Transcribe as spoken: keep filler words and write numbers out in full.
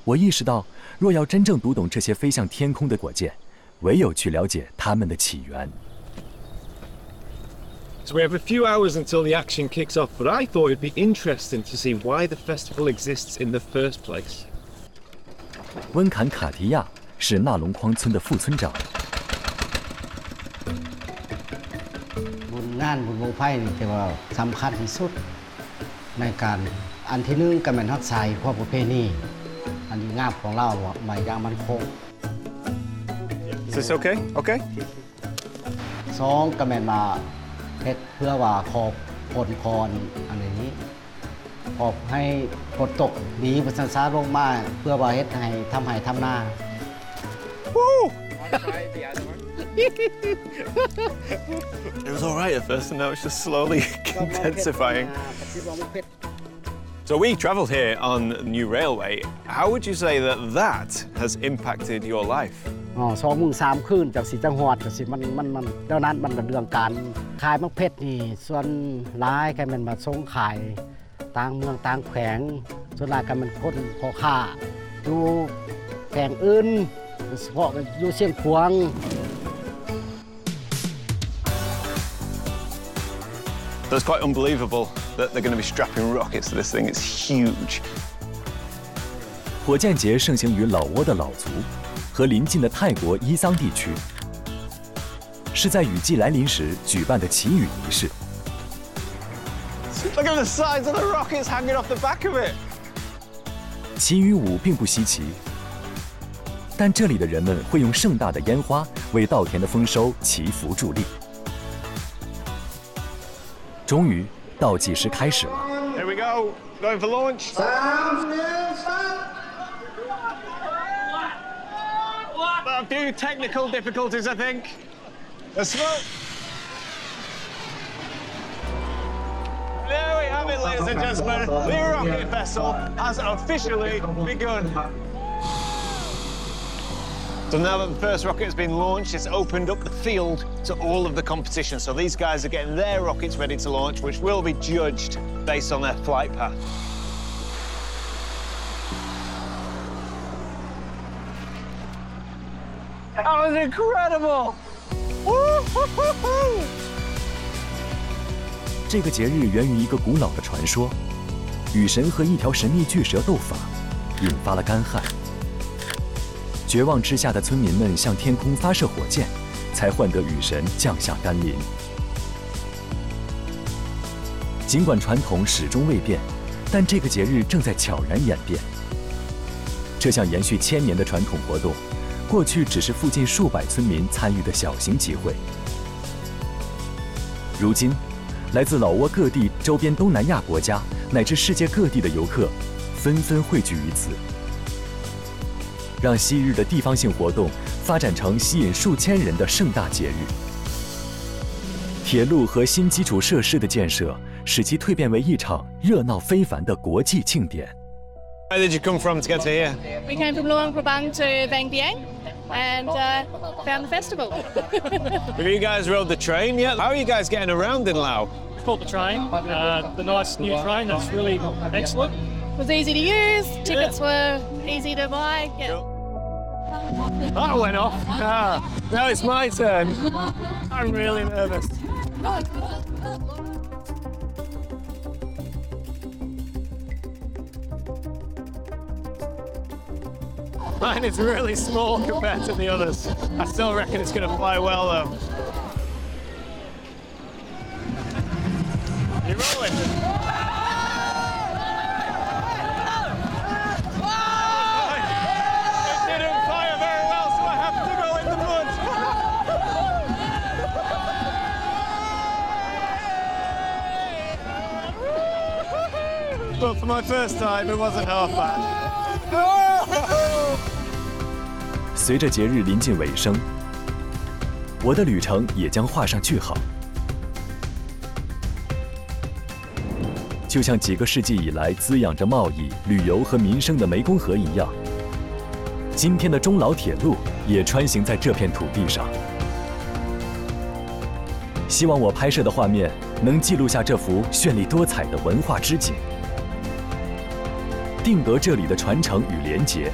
我意识到，若要真正读懂这些飞向天空的火箭，唯有去了解它们的起源。 So we have a few hours until the action kicks off, but I thought it'd be interesting to see why the festival exists in the first place. 温坎卡提亚是纳龙框村的副村长。 บุญงานบุญบั้งไฟนี่ถือว่าสำคัญที่สุดในการอันที่หนึ่งก็เป็นทักษะพวกประเพณีอันนี้งามของเราใบยางมันคง Is this okay? Okay. สองก็เป็นมาเฮ็ดเพื่อว่าขอบผลพรอะไรนี้ขอบให้ฝนตกดีประสันซาลงมาเพื่อว่าเฮ็ดให้ทำให้ทำนา Woo! It was all right at first, and now it's just slowly intensifying. So we travelled here on the new railway. How would you say that that has impacted your life? อ๋อสองมื้อสามคืนจากสิจังหวัดจากสิมันมันมันเดี๋ยวนั้นมันเป็นเรื่องการขายมักเพชรนี่ส่วนร้ายก็มันมาส่งขายต่างเมืองต่างแขวงส่วนหลายก็มันคนพ่อค้าอยู่แขวงอื่นเฉพาะอยู่เชียงขวาง So it's quite unbelievable that they're going to be strapping rockets to this thing. It's huge. 火箭节盛行于老挝的老族和邻近的泰国伊桑地区，是在雨季来临时举办的祈雨仪式。 Look at the sides of the rockets hanging off the back of it. 祈雨舞并不稀奇，但这里的人们会用盛大的烟花为稻田的丰收祈福助力。终于，倒计时开始了。 Here we go. Going for launch. A few technical difficulties, I think. The smoke. There we have it, ladies and gentlemen. The rocket vessel has officially begun. So now that the first rocket has been launched, it's opened up the field to all of the competition. So these guys are getting their rockets ready to launch, which will be judged based on their flight path. That was incredible! Woo-hoo-hoo-hoo! 这个节日源于一个古老的传说，雨神和一条神秘巨蛇斗法，引发了干旱。绝望之下的村民们向天空发射火箭，才换得雨神降下甘霖。尽管传统始终未变，但这个节日正在悄然演变。这项延续千年的传统活动，过去只是附近数百村民参与的小型集会，如今，来自老挝各地、周边东南亚国家乃至世界各地的游客，纷纷汇聚于此，让昔日的地方性活动发展成吸引数千人的盛大节日。铁路和新基础设施的建设，使其蜕变为一场热闹非凡的国际庆典。 Where did you come from to get to here? We came from Luang Prabang to Vang Vieng and uh, found the festival. Have you guys rode the train yet? How are you guys getting around in Laos? Caught the train, uh, the nice new train, that's really excellent. It was easy to use, tickets were easy to buy. Yeah. That went off. Ah, now it's my turn. I'm really nervous. Mine is really small compared to the others. I still reckon it's going to fly well though. You're rolling. It didn't fire very well, so I have to go in the mud. But for my first time, it wasn't half bad. 随着节日临近尾声，我的旅程也将画上句号。就像几个世纪以来滋养着贸易、旅游和民生的湄公河一样，今天的中老铁路也穿行在这片土地上。希望我拍摄的画面能记录下这幅绚丽多彩的文化之景，定格这里的传承与连结。